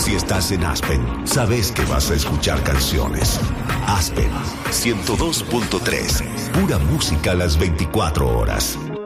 Si estás en Aspen, sabes que vas a escuchar canciones. Aspen 102.3. Pura música a las 24 horas.